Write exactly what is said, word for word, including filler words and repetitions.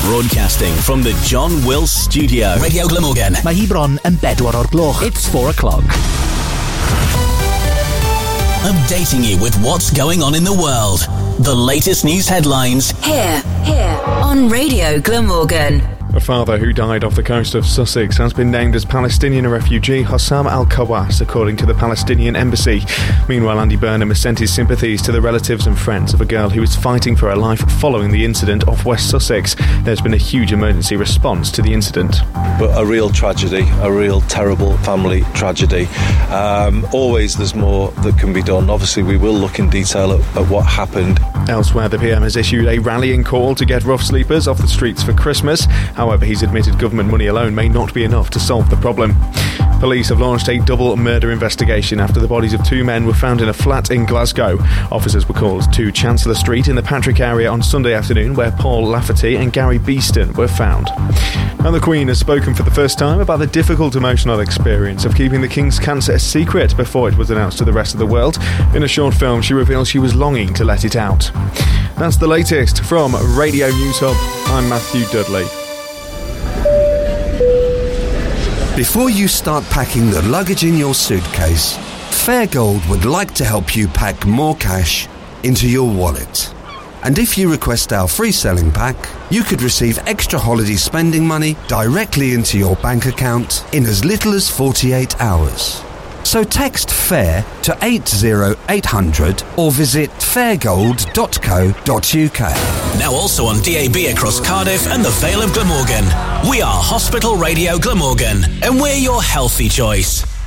Broadcasting from the John Wills Studio. Radio Glamorgan. Mae hi bron yn bedwar o'r gloch. It's four o'clock. Updating you with what's going on in the world. The latest news headlines. Here, here on Radio Glamorgan. A father who died off the coast of Sussex has been named as Palestinian refugee Hossam al-Khawass, according to the Palestinian embassy. Meanwhile, Andy Burnham has sent his sympathies to the relatives and friends of a girl who was fighting for her life following the incident off West Sussex. There's been a huge emergency response to the incident. But a real tragedy, a real terrible family tragedy. Um, always there's more that can be done. Obviously, we will look in detail at, at what happened. Elsewhere, the P M has issued a rallying call to get rough sleepers off the streets for Christmas. However, he's admitted government money alone may not be enough to solve the problem. Police have launched a double murder investigation after the bodies of two men were found in a flat in Glasgow. Officers were called to Chancellor Street in the Patrick area on Sunday afternoon, where Paul Lafferty and Gary Beeston were found. And the Queen has spoken for the first time about the difficult emotional experience of keeping the King's cancer a secret before it was announced to the rest of the world. In a short film, she reveals she was longing to let it out. That's the latest from Radio News Hub. I'm Matthew Dudley. Before you start packing the luggage in your suitcase, Fairgold would like to help you pack more cash into your wallet. And if you request our free selling pack, you could receive extra holiday spending money directly into your bank account in as little as forty-eight hours. So text FAIR to eight oh eight hundred or visit fairgold dot co dot uk. Now also on D A B across Cardiff and the Vale of Glamorgan. We are Hospital Radio Glamorgan, and we're your healthy choice.